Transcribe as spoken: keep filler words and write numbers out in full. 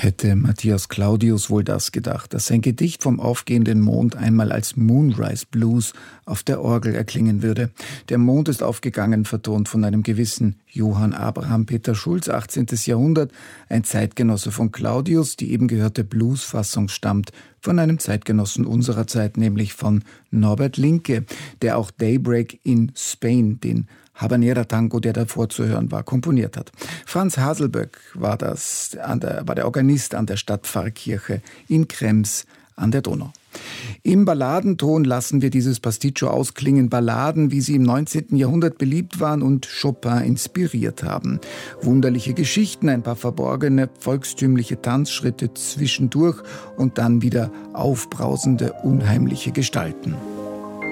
Hätte Matthias Claudius wohl das gedacht, dass sein Gedicht vom aufgehenden Mond einmal als Moonrise Blues auf der Orgel erklingen würde. Der Mond ist aufgegangen, vertont von einem gewissen Johann Abraham Peter Schulz, achtzehntes Jahrhundert, ein Zeitgenosse von Claudius. Die eben gehörte Bluesfassung stammt von einem Zeitgenossen unserer Zeit, nämlich von Norbert Linke, der auch Daybreak in Spain, den Habanera-Tango, der davor zu hören war, komponiert hat. Franz Haselböck war das, an der, war der Organist an der Stadtpfarrkirche in Krems an der Donau. Im Balladenton lassen wir dieses Pasticcio ausklingen. Balladen, wie sie im neunzehnten Jahrhundert beliebt waren und Chopin inspiriert haben. Wunderliche Geschichten, ein paar verborgene, volkstümliche Tanzschritte zwischendurch und dann wieder aufbrausende, unheimliche Gestalten.